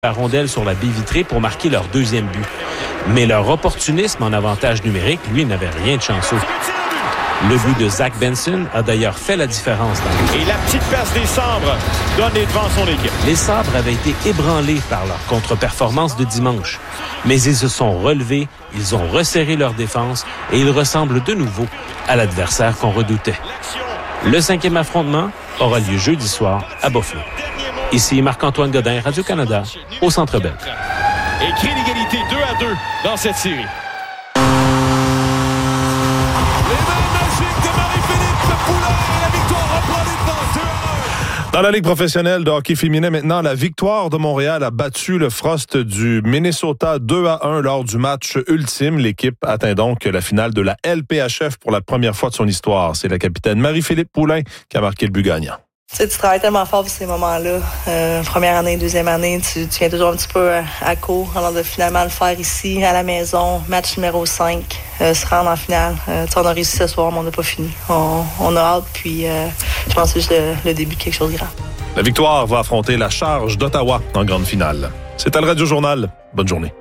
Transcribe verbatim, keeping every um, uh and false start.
la rondelle sur la baie vitrée pour marquer leur deuxième but. Mais leur opportunisme en avantage numérique, lui, n'avait rien de chanceux. Le but de Zach Benson a d'ailleurs fait la différence dans le jeu. Et la petite passe des Sabres donne les devants à son équipe. Les Sabres avaient été ébranlés par leur contre-performance de dimanche. Mais ils se sont relevés, ils ont resserré leur défense et ils ressemblent de nouveau à l'adversaire qu'on redoutait. Le cinquième affrontement aura lieu jeudi soir à Buffalo. Ici Marc-Antoine Godin, Radio-Canada, au Centre Bell. Et crée l'égalité deux à deux dans cette série. Les mains magiques de Marie-Philippe Poulin et la victoire reprend les devants deux à un. Dans la Ligue professionnelle de hockey féminin maintenant, la victoire de Montréal a battu le Frost du Minnesota deux à un lors du match ultime. L'équipe atteint donc la finale de la L P H F pour la première fois de son histoire. C'est la capitaine Marie-Philippe Poulin qui a marqué le but gagnant. Tu sais, tu travailles tellement fort pour ces moments-là. Euh, première année, deuxième année, tu, tu viens toujours un petit peu à court avant de finalement le faire ici, à la maison. Match numéro cinq, euh, se rendre en finale. Euh, tu sais, on a réussi ce soir, mais on n'a pas fini. On, on a hâte, puis euh, je pense que c'est juste le, le début de quelque chose de grand. La victoire va affronter la Charge d'Ottawa en grande finale. C'est à le Radio Journal. Bonne journée.